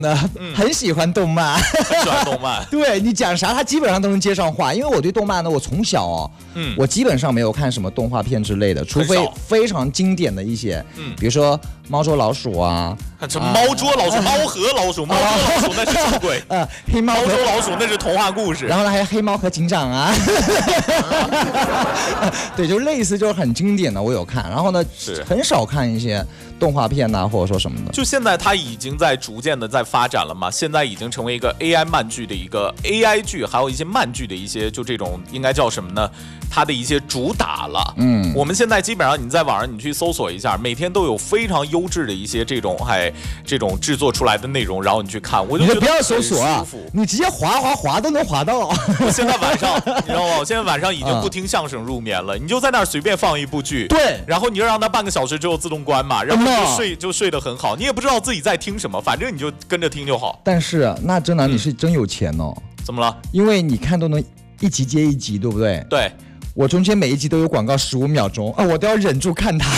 很喜欢动漫， 很喜欢动漫。 对你讲啥，他基本上都能接上话。因为我对动漫呢，我从小我基本上没有看什么动画片之类的，除非非常经典的一些，比如说猫捉老鼠啊， 什么猫捉老鼠、猫和老鼠、猫捉老鼠那是什么鬼？ 黑猫捉老鼠那是童话故事。 然后呢，还有黑猫和警长啊，对，就类似就是很经典的，我有看。然后呢，很少看一些动画片呐，或者说什么的。 就现在它已经在逐渐的在发展了嘛，现在已经成为一个 AI 漫剧的一个 AI 剧，还有一些漫剧的一些就这种应该叫什么呢？它的一些主打了。我们现在基本上你在网上你去搜索一下，每天都有非常优质的一些这种制作出来的内容，然后你去看，我就觉得不要搜索啊，你直接滑都能滑到。 我现在晚上你知道吗？我现在晚上已经不听相声入眠了，你就在那儿随便放一部剧， 对， 然后你就让它半个小时之后自动关嘛，然后就睡得很好，你也不知道自己在听什么，反正你就跟着听就好。 但是那真的你是真有钱哦。 怎么了？ 因为你看都能一集接一集，对不对？ 对。 我中间每一集都有广告15秒钟啊，我都要忍住看它。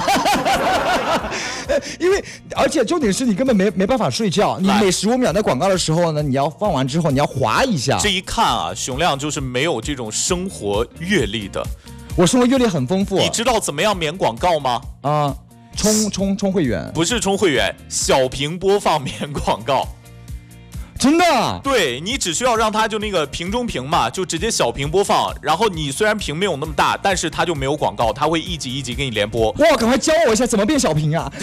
因为而且重点是你根本没办法睡觉，你每15秒的广告的时候呢，你要放完之后你要滑一下。 这一看啊，熊亮就是没有这种生活阅历的。 我生活阅历很丰富。 你知道怎么样免广告吗？ 充会员。 不是充会员，小屏播放免广告。 真的？ 对，你只需要让它就那个屏中屏嘛，就直接小屏播放，然后你虽然屏没有那么大，但是它就没有广告，它会一集一集给你连播。 哇，赶快教我一下怎么变小屏啊！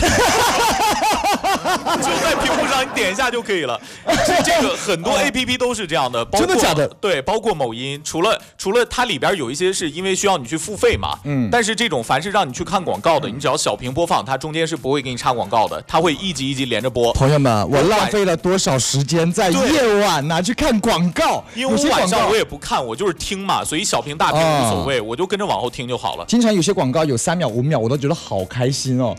就在屏幕上你点一下就可以了。这个很多 APP 都是这样的， 真的假的？ 对，包括某音，除了它里边有一些是因为需要你去付费嘛，但是这种凡是让你去看广告的，你只要小屏播放，它中间是不会给你插广告的，它会一集一集连着播。 朋友们，我浪费了多少时间在夜晚去看广告？ 因为我晚上我也不看，我就是听嘛，所以小屏大屏无所谓，我就跟着往后听就好了。 经常有些广告有3秒5秒，我都觉得好开心哦。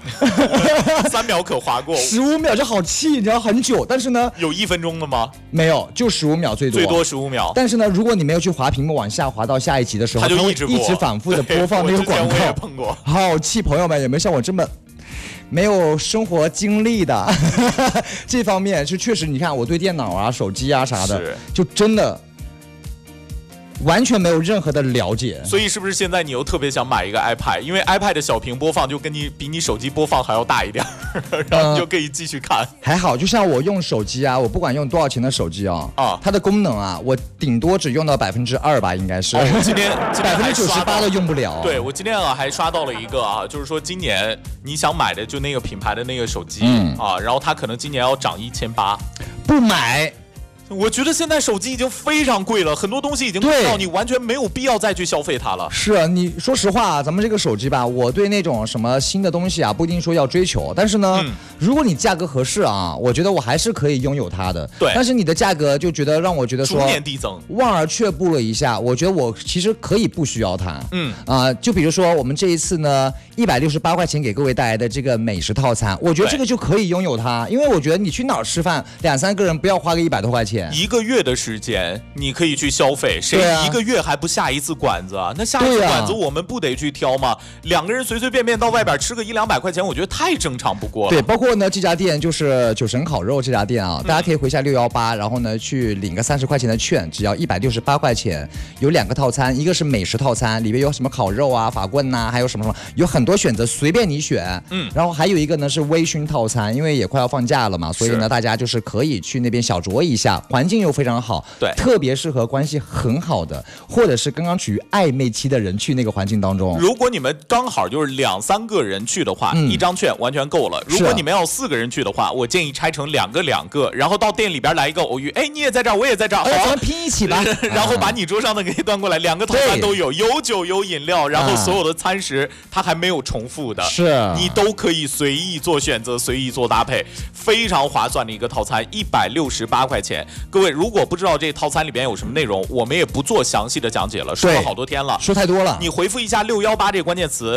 3秒可划过 ，15秒就好气，你知道很久。但是呢， 有1分钟的吗？ 没有，就15秒最多 15秒。 但是呢，如果你没有去滑屏幕往下滑到下一集的时候， 它就一直反复的播放那个广告。 我也碰过， 好气！朋友们，有没有像我这么没有生活经历的这方面？就确实，你看我对电脑啊、手机啊啥的，就真的完全没有任何的了解。 所以是不是现在你又特别想买一个 iPad？ 因为 iPad 的小屏播放就比你手机播放还要大一点，然后你就可以继续看。 还好，就像我用手机啊，我不管用多少钱的手机它的功能啊，我顶多只用到2%吧，应该是。 我今天 98%都用不了。 对，我今天还刷到了一个就是说今年你想买的就那个品牌的那个手机然后它可能今年要涨1800， 不买。 我觉得现在手机已经非常贵了，很多东西已经贵到你完全没有必要再去消费它了。 是啊，你说实话，咱们这个手机吧，我对那种什么新的东西啊，不一定说要追求，但是呢，如果你价格合适啊，我觉得我还是可以拥有它的。 对， 但是你的价格就让我觉得说逐年递增， 望而却步了一下。我觉得我其实可以不需要它。就比如说我们这一次呢，168块钱给各位带来的这个美食套餐，我觉得这个就可以拥有它，因为我觉得你去哪儿吃饭，2、3个人不要花个100多块钱。 1个月的时间你可以去消费，谁1个月还不下一次馆子啊？那下一次馆子我们不得去挑吗？2个人随随便便到外边吃个100-200块钱，我觉得太正常不过了。 对，包括呢这家店就是九神烤肉这家店大家可以回下618，然后呢去领个30块钱的券，只要168块钱，有2个套餐，一个是美食套餐，里面有什么烤肉啊、法棍还有什么，有很多选择，随便你选。然后还有一个呢是微醺套餐，因为也快要放假了嘛，所以呢大家就是可以去那边小酌一下，环境又非常好， 对， 特别适合关系很好的，或者是刚刚处于暧昧期的人去那个环境当中。 如果你们刚好就是2、3个人去的话，1张券完全够了。如果你们要4个人去的话，我建议拆成2个，然后到店里边来一个偶遇，你也在这儿，我也在这儿，好， 咱们拼一起吧。 然后把你桌上的给你端过来，2个套餐都有酒有饮料，然后所有的餐食它还没有重复的， 是你都可以随意做选择，随意做搭配，非常划算的一个套餐，168块钱。各位如果不知道这套餐里边有什么内容，我们也不做详细的讲解了，说了好多天了， 说太多了。 你回复一下618这个关键词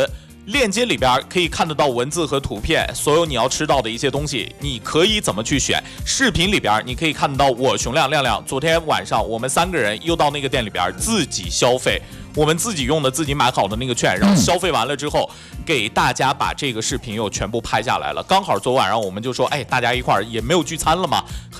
链接里边可以看得到文字和图片，所有你要吃到的一些东西，你可以怎么去选。视频里边你可以看到我熊亮亮昨天晚上我们3个人又到那个店里边自己消费，我们自己用的自己买好的那个券，然后消费完了之后给大家把这个视频又全部拍下来了。刚好昨晚上我们就说，哎，大家一块儿也没有聚餐了嘛。